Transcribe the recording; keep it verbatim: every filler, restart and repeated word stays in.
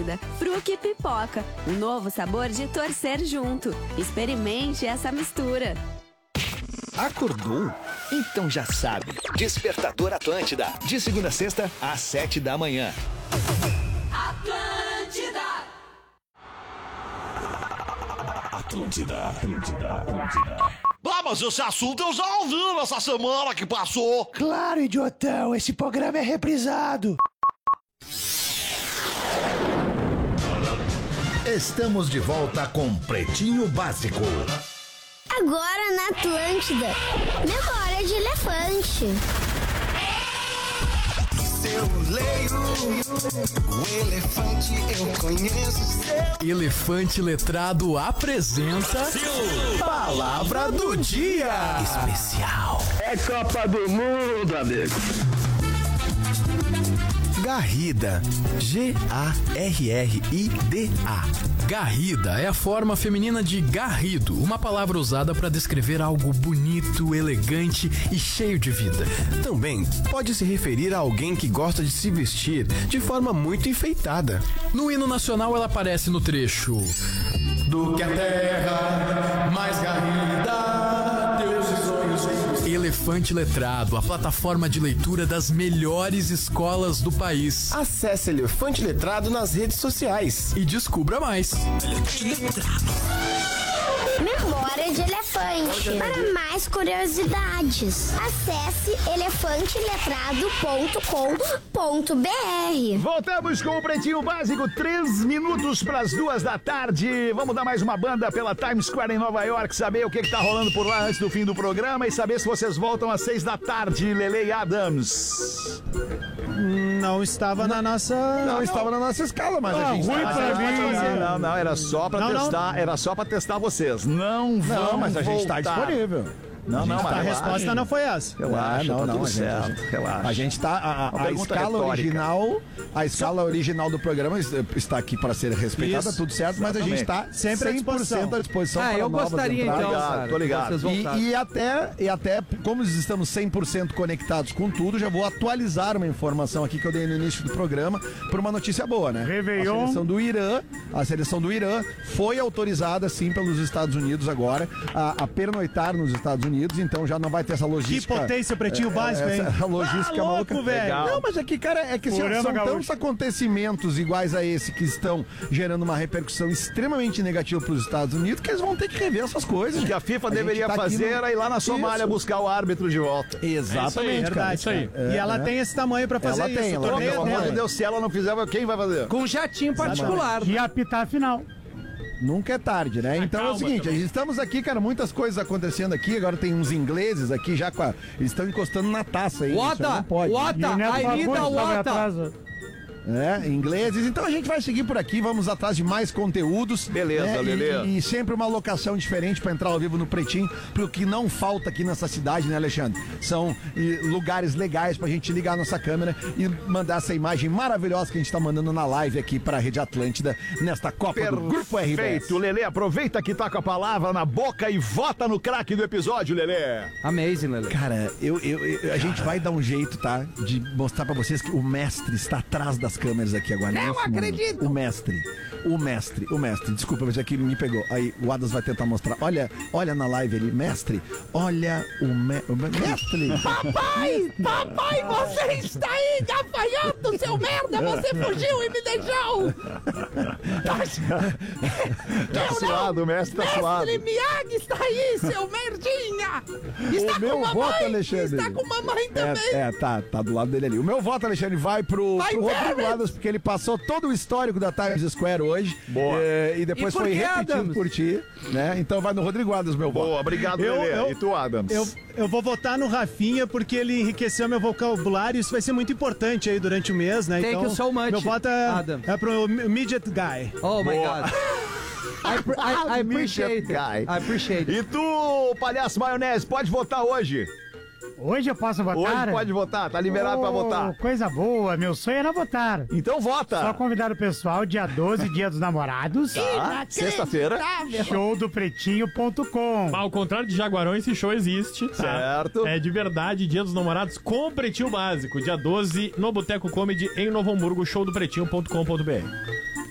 grávida. Fruque Pipoca, um novo sabor de torcer junto. Experimente essa mistura. Acordou? Então já sabe. Despertador Atlântida. De segunda a sexta, às sete da manhã. Atlântida. Atlântida, Atlântida, Atlântida. Ah, mas esse assunto eu já ouvi nessa semana que passou. Claro, idiotão, esse programa é reprisado. Estamos de volta com Pretinho Básico. Agora na Atlântida, memória de elefante. Eu leio o elefante, eu conheço seu. Elefante Letrado apresenta Palavra do Dia Especial. É Copa do Mundo, amigo. Garrida. G A R R I D A. Garrida é a forma feminina de garrido, uma palavra usada para descrever algo bonito, elegante e cheio de vida. Também pode se referir a alguém que gosta de se vestir de forma muito enfeitada. No hino nacional ela aparece no trecho: do que a terra mais garrida, teus sonhos. Elefante Letrado, a plataforma de leitura das melhores escolas do país. Acesse Elefante Letrado nas redes sociais e descubra mais. Memória de elefante. Para mais curiosidades, acesse elefante letrado ponto com ponto b r. Voltamos com o Pretinho Básico, três minutos para as duas da tarde. Vamos dar mais uma banda pela Times Square em Nova York, saber o que, que tá rolando por lá antes do fim do programa e saber se vocês voltam às seis da tarde. Lele e Adams. Não estava não, na nossa... Não, não estava na nossa escala, mas ah, a gente... Ruim tá, pra mim. Não, não, não, era só pra não, testar, não. era só pra testar vocês. Não vão Não, mas a gente voltar. tá disponível. Não, não, mas a resposta não foi essa. Relaxa, não, tá não, tudo a gente, certo, a gente, relaxa. A gente tá, a, a, a escala retórica. original, a escala original do programa está aqui para ser respeitada, Isso, tudo certo, mas exatamente. A gente tá sempre cem por cento à disposição. Ah, para eu novas gostaria entradas. então, cara, tô ligado. E, e, até, e até, como estamos cem por cento conectados com tudo, já vou atualizar uma informação aqui que eu dei no início do programa por uma notícia boa, né? Réveillon. A seleção do Irã, a seleção do Irã foi autorizada, sim, pelos Estados Unidos agora a, a pernoitar nos Estados Unidos, então já não vai ter essa logística. Que potência, Pretinho é, Básico, hein? Essa logística ah, maluca. louco, velho. Não, mas é que, cara, é que são, são tantos acontecimentos iguais a esse que estão gerando uma repercussão extremamente negativa para os Estados Unidos que eles vão ter que rever essas coisas. O que a FIFA a deveria tá fazer no... era ir lá na Somália Isso. buscar o árbitro de volta. Exatamente, é cara. Isso aí. É, e ela é. tem esse tamanho para fazer ela isso. Tem, ela tem, ela tem. Meu Deus, se ela não fizer, quem vai fazer? Com um jatinho particular. E apitar a final. Nunca é tarde, né? Então Calma, é o seguinte, também. estamos aqui, cara, muitas coisas acontecendo aqui, agora tem uns ingleses aqui já com a... Eles estão encostando na taça aí. Wata! Não pode. Wata! I need a Wata! É, ingleses. Então a gente vai seguir por aqui, vamos atrás de mais conteúdos. Beleza, né? Lelê. E, e sempre uma locação diferente pra entrar ao vivo no Pretinho, pro que não falta aqui nessa cidade, né, Alexandre? São e, lugares legais pra gente ligar a nossa câmera e mandar essa imagem maravilhosa que a gente tá mandando na live aqui pra Rede Atlântida nesta Copa Perfeito, do Grupo R B S. Perfeito, Lelê, aproveita que tá com a palavra na boca e vota no craque do episódio, Lelê. Amazing, Lelê. Cara, eu, eu, eu a gente vai dar um jeito, tá? De mostrar pra vocês que o mestre está atrás das câmeras aqui agora. Não acredito! Momento. O mestre, o mestre, o mestre. Desculpa, mas aqui me pegou. Aí o Adas vai tentar mostrar. Olha, olha na live ali, mestre. Olha o, me, o mestre. Papai, papai, você está aí gafanhoto, seu merda. Você fugiu e me deixou. Tá suado, o mestre tá mestre suado. Mestre Miyagi está aí, seu merdinha. Está o meu com mamãe, voto, Alexandre. Está com mamãe também. É, é, tá, tá do lado dele ali. O meu voto, Alexandre, vai pro, vai pro Rodrigo Adas, porque ele passou todo o histórico da Times Square hoje. Boa. É, e depois e foi que, repetido Adams? por ti, né? Então vai no Rodrigo Adas, meu voto. Boa, obrigado, eu, Lelê. eu, e tu, Adams? Eu, eu vou votar no Rafinha porque ele enriqueceu meu vocabulário. Isso vai ser muito importante aí durante o mês, né? Thank então, you so much, meu voto é, Adams. é pro Midget Guy. Oh, my Boa. God. I, I, I appreciate it. I appreciate it. E tu, palhaço maionese, pode votar hoje? Hoje eu posso votar? Hoje pode votar, tá liberado oh, pra votar. Coisa boa, meu sonho era votar. Então vota. Só convidar o pessoal, dia doze, dia dos namorados. Tá, sexta-feira. Show do pretinho ponto com. Ao contrário de Jaguarão, esse show existe. Tá? Certo. É de verdade, dia dos namorados com Pretinho Básico. Dia doze, no Boteco Comedy, em Novo Hamburgo, show do pretinho ponto com ponto b r.